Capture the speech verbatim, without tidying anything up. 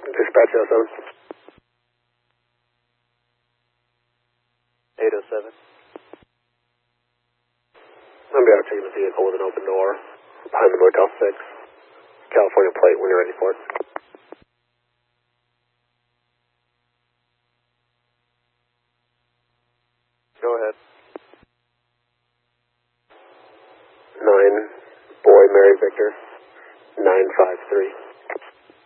Dispatch oh seven. eight oh seven. I'm going to be out checking the vehicle with an open door behind the Motel six. California plate when you're ready for it. Go ahead. nine, boy, Mary Victor, nine five three.